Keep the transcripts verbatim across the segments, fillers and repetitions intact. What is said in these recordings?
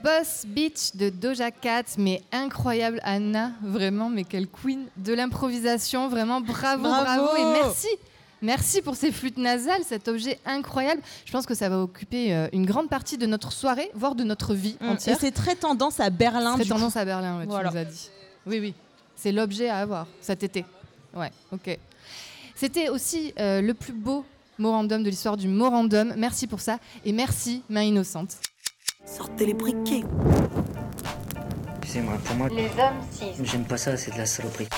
Boss Beach de Doja Cat, mais incroyable Anna, vraiment, mais quelle queen de l'improvisation, vraiment bravo, bravo, bravo et merci. Merci pour ces flûtes nasales, cet objet incroyable. Je pense que ça va occuper euh, une grande partie de notre soirée, voire de notre vie mmh. entière. Et c'est très tendance à Berlin. Très du tendance coup. à Berlin, ouais, voilà. tu nous as dit. Oui, oui. C'est l'objet à avoir cet été. Ouais, ok. C'était aussi euh, le plus beau Morandom de l'histoire du Morandom. Merci pour ça. Et merci, Main Innocente. Sortez les briquets. Excusez-moi, pour moi, Les hommes cis. j'aime pas ça, c'est de la saloperie.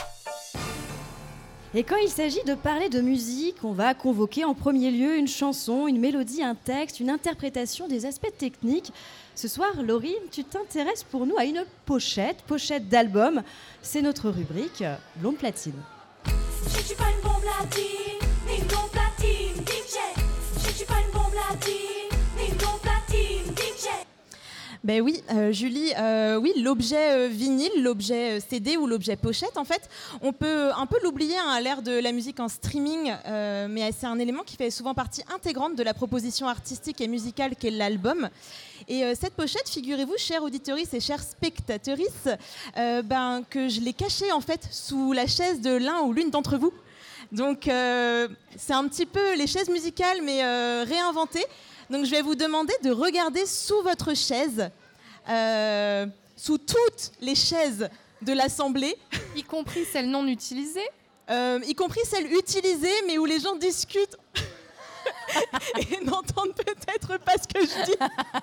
Et quand il s'agit de parler de musique, on va convoquer en premier lieu une chanson, une mélodie, un texte, une interprétation des aspects techniques. Ce soir, Laurine, tu t'intéresses pour nous à une pochette, pochette d'album. C'est notre rubrique Blonde Platine. Je suis pas une bombe latine, ni une blonde platine, D J. Je suis pas une bombe latine, ni une blonde platine, D J. Ben oui, euh, Julie, euh, oui, l'objet euh, vinyle, l'objet euh, C D ou l'objet pochette, en fait, on peut un peu l'oublier hein, à l'ère de la musique en streaming, euh, mais c'est un élément qui fait souvent partie intégrante de la proposition artistique et musicale qu'est l'album. Et euh, cette pochette, figurez-vous, chers auditeurs et chers spectateurs, euh, ben, que je l'ai cachée en fait sous la chaise de l'un ou l'une d'entre vous. Donc euh, c'est un petit peu les chaises musicales, mais euh, réinventées. Donc je vais vous demander de regarder sous votre chaise, euh, sous toutes les chaises de l'Assemblée. Y compris celles non utilisées euh, Y compris celles utilisées, mais où les gens discutent et n'entendent peut-être pas ce que je dis.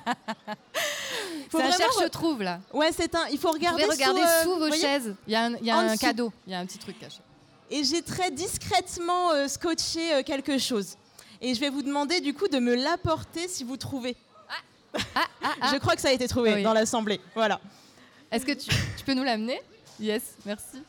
C'est un cherche-trouve, là. Ouais, c'est un... Il faut regarder, Vous pouvez regarder sous, euh, sous vos voyez chaises. Il y a un, il y a En un dessous. cadeau, il y a un petit truc caché. Et j'ai très discrètement euh, scotché euh, quelque chose. Et je vais vous demander du coup de me l'apporter si vous trouvez. Ah, ah, ah. Je crois que ça a été trouvé oui. dans l'Assemblée. Voilà. Est-ce que tu, tu peux nous l'amener ? Yes, merci.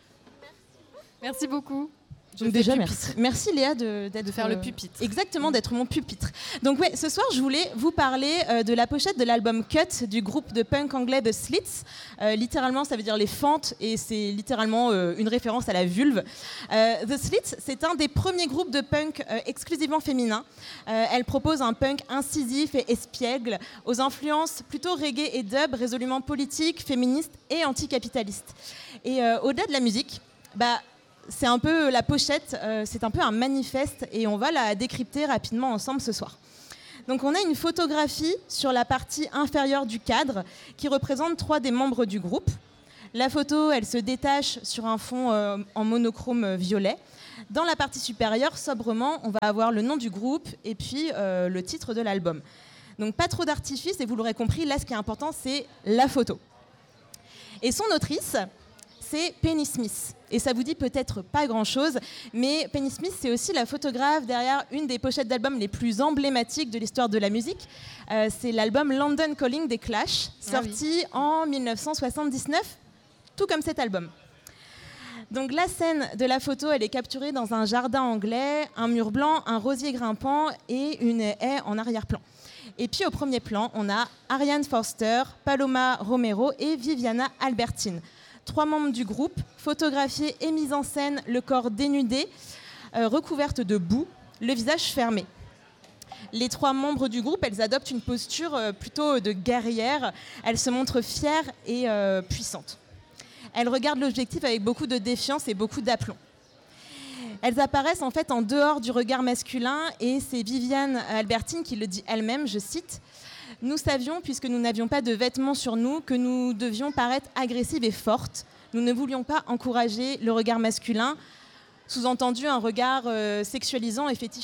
Merci beaucoup. Je Donc fais déjà, pupitre. merci. Merci Léa de, d'être, De faire le euh, pupitre. Exactement, d'être mon pupitre. Donc ouais, ce soir, je voulais vous parler euh, de la pochette de l'album Cut du groupe de punk anglais The Slits. Euh, littéralement, ça veut dire les fentes et c'est littéralement euh, une référence à la vulve. Euh, The Slits, c'est un des premiers groupes de punk euh, exclusivement féminins. Euh, elle propose un punk incisif et espiègle aux influences plutôt reggae et dub, résolument politiques, féministes et anticapitalistes. Et euh, au-delà de la musique, bah c'est un peu la pochette, euh, c'est un peu un manifeste et on va la décrypter rapidement ensemble ce soir. Donc on a une photographie sur la partie inférieure du cadre qui représente trois des membres du groupe. La photo, elle se détache sur un fond euh, en monochrome violet. Dans la partie supérieure, sobrement, on va avoir le nom du groupe et puis euh, le titre de l'album. Donc pas trop d'artifice et vous l'aurez compris, là ce qui est important c'est la photo. Et son autrice, c'est Penny Smith. Et ça vous dit peut-être pas grand-chose, mais Penny Smith, c'est aussi la photographe derrière une des pochettes d'albums les plus emblématiques de l'histoire de la musique. Euh, c'est l'album London Calling des Clash, sorti ah oui. en dix-neuf cent soixante-dix-neuf, tout comme cet album. Donc la scène de la photo, elle est capturée dans un jardin anglais, un mur blanc, un rosier grimpant et une haie en arrière-plan. Et puis au premier plan, on a Ariane Foster, Paloma Romero et Viviana Albertine. Trois membres du groupe, photographiés et mis en scène, le corps dénudé, euh, recouverte de boue, le visage fermé. Les trois membres du groupe, elles adoptent une posture euh, plutôt de guerrière. Elles se montrent fières et euh, puissantes. Elles regardent l'objectif avec beaucoup de défiance et beaucoup d'aplomb. Elles apparaissent en fait en dehors du regard masculin et c'est Viviane Albertine qui le dit elle-même, je cite: « Nous savions, puisque nous n'avions pas de vêtements sur nous, que nous devions paraître agressives et fortes. Nous ne voulions pas encourager le regard masculin, sous-entendu un regard euh, sexualisant et fétichisant. »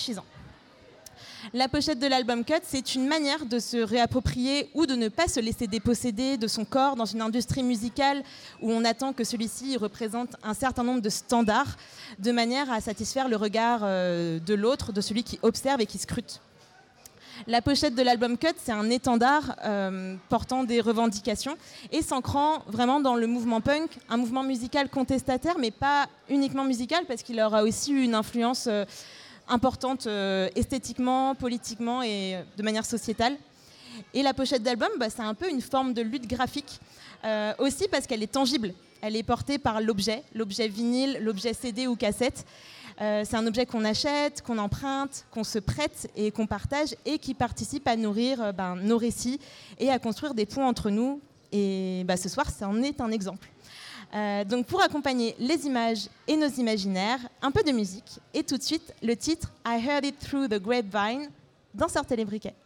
La pochette de l'album Cut, c'est une manière de se réapproprier ou de ne pas se laisser déposséder de son corps dans une industrie musicale où on attend que celui-ci représente un certain nombre de standards, de manière à satisfaire le regard euh, de l'autre, de celui qui observe et qui scrute. La pochette de l'album Cut, c'est un étendard euh, portant des revendications et s'ancrant vraiment dans le mouvement punk, un mouvement musical contestataire, mais pas uniquement musical, parce qu'il aura aussi eu une influence euh, importante euh, esthétiquement, politiquement et de manière sociétale. Et la pochette d'album, bah, c'est un peu une forme de lutte graphique, euh, aussi parce qu'elle est tangible. Elle est portée par l'objet, l'objet vinyle, l'objet C D ou cassette. Euh, c'est un objet qu'on achète, qu'on emprunte, qu'on se prête et qu'on partage et qui participe à nourrir euh, ben, nos récits et à construire des ponts entre nous. Et bah, ce soir, ça en est un exemple. Euh, donc pour accompagner les images et nos imaginaires, un peu de musique et tout de suite le titre I Heard It Through the Grapevine dans Sortez les briquets.